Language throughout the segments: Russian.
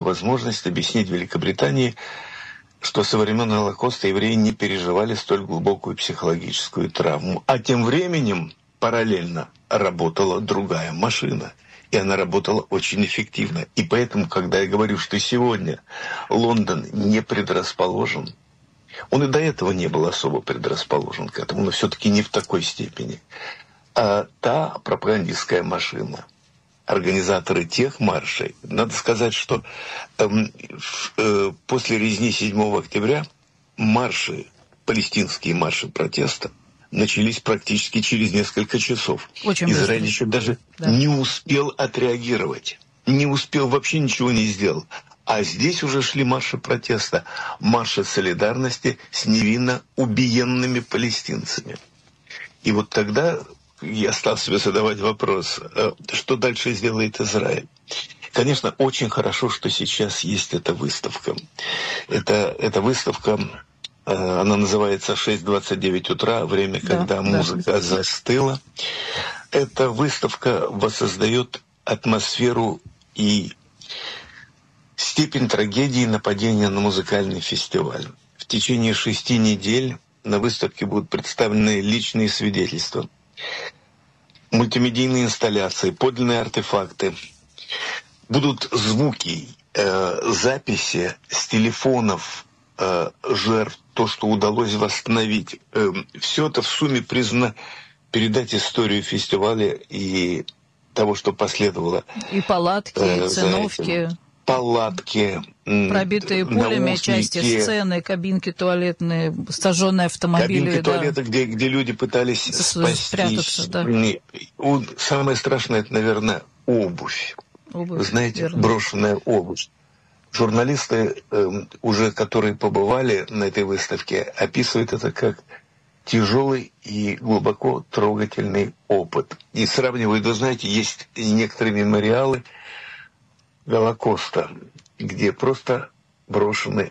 возможность объяснить Великобритании, что со времен Холокоста евреи не переживали столь глубокую психологическую травму. А тем временем параллельно работала другая машина. И она работала очень эффективно. И поэтому, когда я говорю, что сегодня Лондон не предрасположен, он и до этого не был особо предрасположен к этому, но все-таки не в такой степени. А та пропагандистская машина, организаторы тех маршей, надо сказать, что после резни 7 октября марши, палестинские марши протеста, начались практически через несколько часов. Очень Израиль быстро. еще даже не успел отреагировать, не успел, вообще ничего не сделал. А здесь уже шли марши протеста, марши солидарности с невинно убиенными палестинцами. И вот тогда я стал себе задавать вопрос, что дальше сделает Израиль. Конечно, очень хорошо, что сейчас есть эта выставка. Эта выставка, она называется «6:29 утра», время, когда музыка застыла. Эта выставка воссоздает атмосферу и степень трагедии нападения на музыкальный фестиваль. В течение 6 недель на выставке будут представлены личные свидетельства, мультимедийные инсталляции, подлинные артефакты. Будут звуки, записи с телефонов жертв, то, что удалось восстановить. Все это в сумме признано передать историю фестиваля и того, что последовало. И палатки, и циновки. Палатки, пробитые пулями части сцены, кабинки туалетные, сожженные автомобили. Кабинки туалета, где люди пытались спастись. Да. Самое страшное, это, наверное, обувь. Вы знаете, верно. Брошенная обувь. Журналисты, уже которые побывали на этой выставке, описывают это как тяжелый и глубоко трогательный опыт. И сравнивают, вы знаете, есть некоторые мемориалы Голокоста, где просто брошены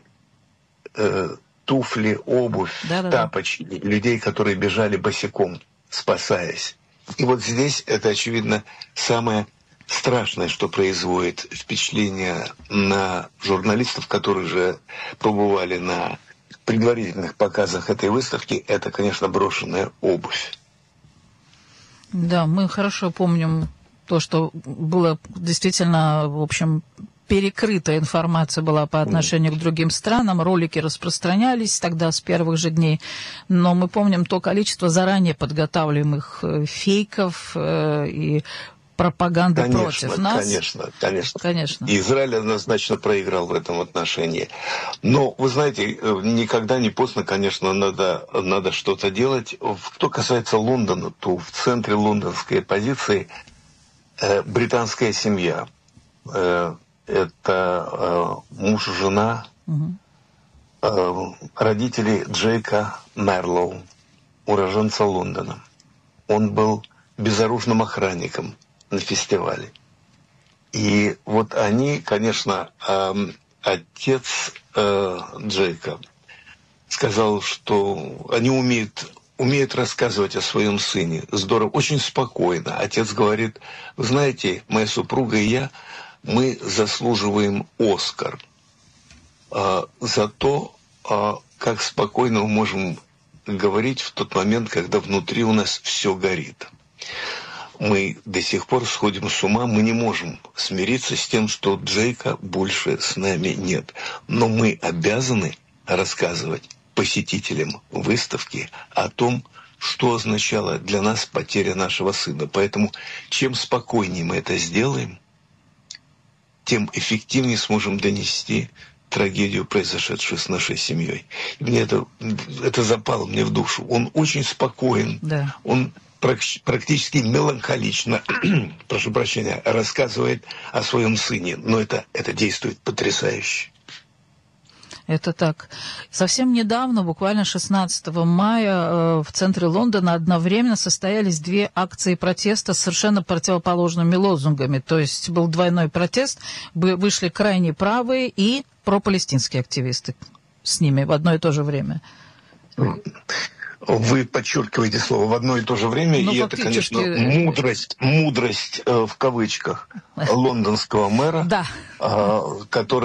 туфли, обувь, тапочки людей, которые бежали босиком, спасаясь. И вот здесь это, очевидно, самое страшное, что производит впечатление на журналистов, которые же побывали на предварительных показах этой выставки, это, конечно, брошенная обувь. Да, мы хорошо помним то, что было действительно, в общем, перекрытая информация была по отношению к другим странам, ролики распространялись тогда с первых же дней, но мы помним то количество заранее подготавливаемых фейков и пропаганды против нас. Конечно. Израиль однозначно проиграл в этом отношении. Но, вы знаете, никогда не поздно, конечно, надо что-то делать. Что касается Лондона, то в центре лондонской оппозиции британская семья. Это муж, жена, родители Джейка Мерлоу, уроженца Лондона. Он был безоружным охранником на фестивале. И вот они, конечно, отец Джейка сказал, что они умеют рассказывать о своем сыне. Здорово, очень спокойно. Отец говорит: вы знаете, моя супруга и я, мы заслуживаем Оскар за то, как спокойно мы можем говорить в тот момент, когда внутри у нас все горит. Мы до сих пор сходим с ума, мы не можем смириться с тем, что Джейка больше с нами нет. Но мы обязаны рассказывать посетителям выставки о том, что означала для нас потеря нашего сына. Поэтому чем спокойнее мы это сделаем, тем эффективнее сможем донести трагедию, произошедшую с нашей семьей. И мне это запало мне в душу. Он очень спокоен, он практически меланхолично, прошу прощения, рассказывает о своем сыне. Но это действует потрясающе. Это так. Совсем недавно, буквально 16 мая, в центре Лондона одновременно состоялись 2 акции протеста с совершенно противоположными лозунгами. То есть был двойной протест, вышли крайне правые и пропалестинские активисты с ними в одно и то же время. Вы подчеркиваете слово «в одно и то же время», и это, конечно, мудрость в кавычках лондонского мэра, который